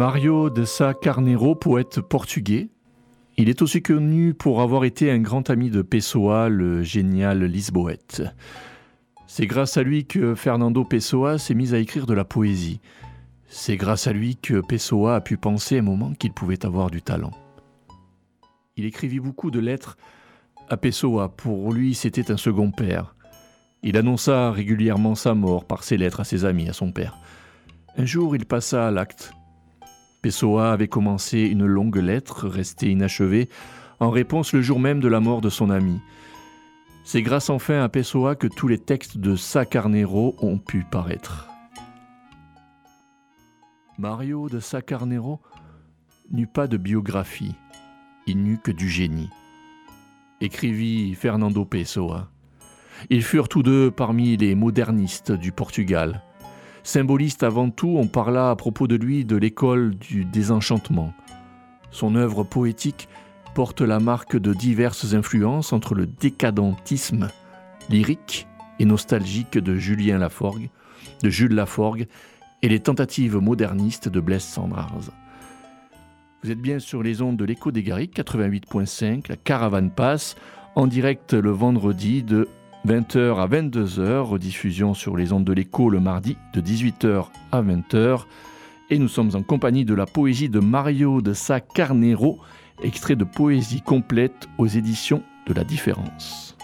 Mário de Sá Carneiro, poète portugais. Il est aussi connu pour avoir été un grand ami de Pessoa, le génial lisboète. C'est grâce à lui que Fernando Pessoa s'est mis à écrire de la poésie. C'est grâce à lui que Pessoa a pu penser un moment qu'il pouvait avoir du talent. Il écrivit beaucoup de lettres à Pessoa. Pour lui, c'était un second père. Il annonça régulièrement sa mort par ses lettres à ses amis, à son père. Un jour, il passa à l'acte. Pessoa avait commencé une longue lettre, restée inachevée, en réponse le jour même de la mort de son ami. C'est grâce enfin à Pessoa que tous les textes de Sá Carneiro ont pu paraître. Mário de Sá Carneiro n'eut pas de biographie, il n'eut que du génie. Écrivit Fernando Pessoa. Ils furent tous deux parmi les modernistes du Portugal. Symboliste avant tout, on parla à propos de lui de l'école du désenchantement. Son œuvre poétique porte la marque de diverses influences entre le décadentisme lyrique et nostalgique de Jules Laforgue et les tentatives modernistes de Blaise Cendrars. Vous êtes bien sur les ondes de l'Écho des Garrigues, 88.5, la caravane passe, en direct le vendredi de 20h à 22h, rediffusion sur les ondes de l'Écho le mardi de 18h à 20h. Et nous sommes en compagnie de la poésie de Mário de Sá Carneiro, extrait de poésie complète aux éditions de La Différence.